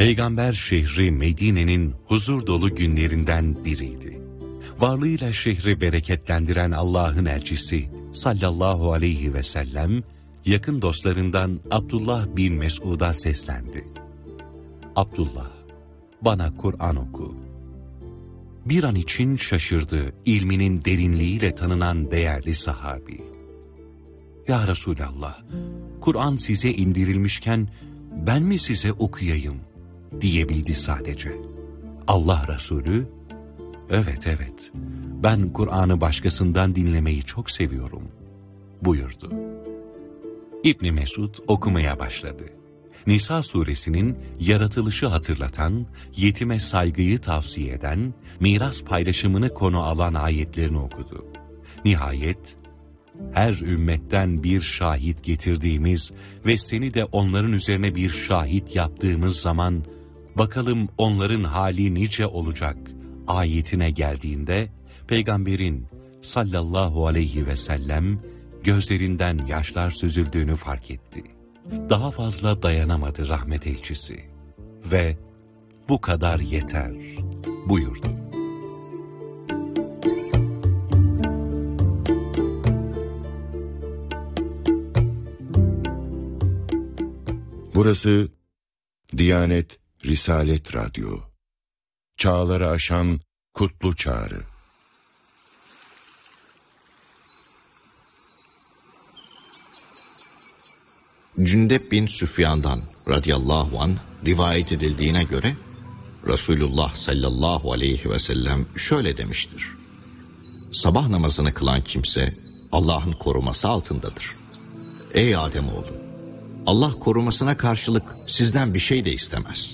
Peygamber şehri Medine'nin huzur dolu günlerinden biriydi. Varlığıyla şehri bereketlendiren Allah'ın elçisi sallallahu aleyhi ve sellem, yakın dostlarından Abdullah bin Mesud'a seslendi. Abdullah, bana Kur'an oku. Bir an için şaşırdı ilminin derinliğiyle tanınan değerli sahabi. Ya Resulallah, Kur'an size indirilmişken ben mi size okuyayım diyebildi sadece. Allah Resulü, evet, ben Kur'an'ı başkasından dinlemeyi çok seviyorum buyurdu. İbn Mesud okumaya başladı. Nisa suresinin yaratılışı hatırlatan, yetime saygıyı tavsiye eden, miras paylaşımını konu alan ayetlerini okudu. Nihayet, her ümmetten bir şahit getirdiğimiz ve seni de onların üzerine bir şahit yaptığımız zaman, bakalım onların hali nice olacak ayetine geldiğinde, Peygamberin sallallahu aleyhi ve sellem gözlerinden yaşlar süzüldüğünü fark etti. Daha fazla dayanamadı rahmet elçisi ve bu kadar yeter buyurdu. Burası Diyanet Risalet Radyo. Çağları aşan kutlu çağrı. Cündep bin Süfyan'dan radıyallahu anh rivayet edildiğine göre Resulullah sallallahu aleyhi ve sellem şöyle demiştir. Sabah namazını kılan kimse Allah'ın koruması altındadır. Ey Ademoğlu, Allah korumasına karşılık sizden bir şey de istemez.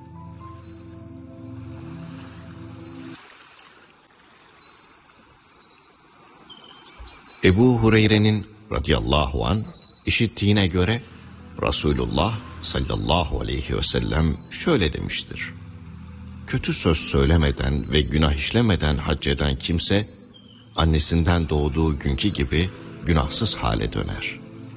Ebu Hureyre'nin radıyallahu anh işittiğine göre Resulullah sallallahu aleyhi ve sellem şöyle demiştir. Kötü söz söylemeden ve günah işlemeden hac eden kimse annesinden doğduğu günkü gibi günahsız hale döner.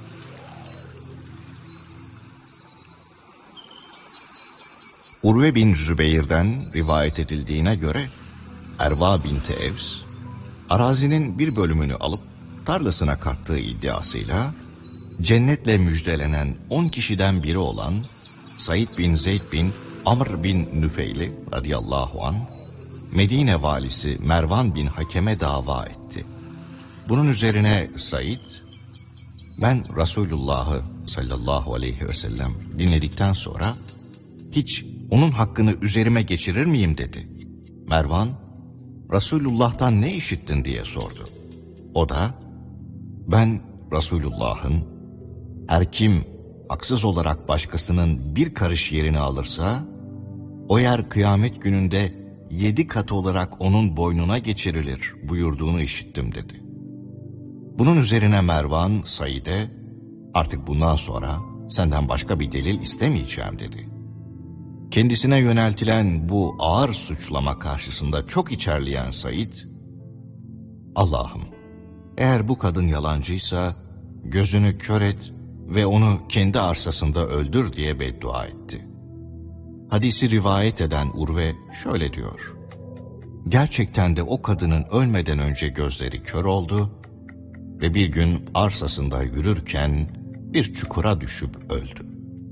Urve bin Zübeyir'den rivayet edildiğine göre Erva binti Evs, arazinin bir bölümünü alıp tarlasına kattığı iddiasıyla cennetle müjdelenen 10 kişiden biri olan Said bin Zeyd bin Amr bin Nüfeyli radıyallahu anh, Medine valisi Mervan bin Hakem'e dava etti. Bunun üzerine Said, ben Resulullah'ı sallallahu aleyhi ve sellem dinledikten sonra hiç onun hakkını üzerime geçirir miyim dedi. Mervan, Resulullah'tan ne işittin diye sordu. O da, ben Resulullah'ın, her kim haksız olarak başkasının bir karış yerini alırsa, o yer kıyamet gününde 7 kat olarak onun boynuna geçirilir buyurduğunu işittim dedi. Bunun üzerine Mervan Said'e, artık bundan sonra senden başka bir delil istemeyeceğim dedi. Kendisine yöneltilen bu ağır suçlama karşısında çok içerleyen Said, Allah'ım, eğer bu kadın yalancıysa gözünü kör et ve onu kendi arsasında öldür diye beddua etti. Hadisi rivayet eden Urve şöyle diyor. Gerçekten de o kadının ölmeden önce gözleri kör oldu ve bir gün arsasında yürürken bir çukura düşüp öldü.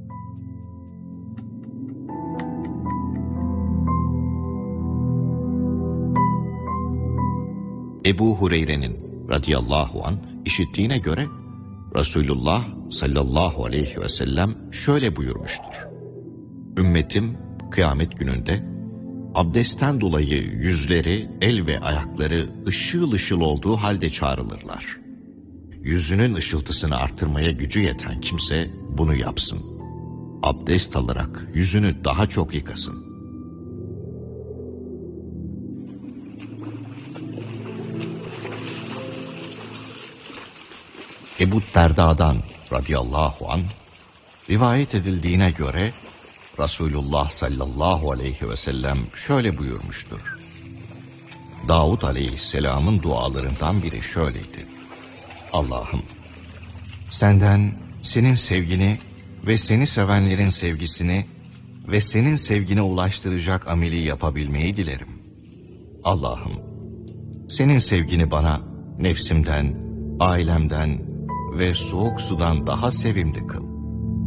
Ebu Hureyre'nin radıyallahu anh işittiğine göre Resulullah sallallahu aleyhi ve sellem şöyle buyurmuştur. Ümmetim kıyamet gününde abdestten dolayı yüzleri, el ve ayakları ışıl ışıl olduğu halde çağrılırlar. Yüzünün ışıltısını artırmaya gücü yeten kimse bunu yapsın. Abdest alarak yüzünü daha çok yıkasın. Ebu Derda'dan radıyallahu anh rivayet edildiğine göre Resulullah sallallahu aleyhi ve sellem şöyle buyurmuştur. Davud aleyhisselamın dualarından biri şöyleydi. Allah'ım, senden senin sevgini ve seni sevenlerin sevgisini ve senin sevgine ulaştıracak ameli yapabilmeyi dilerim. Allah'ım, senin sevgini bana nefsimden, ailemden ve soğuk sudan daha sevimli kıl.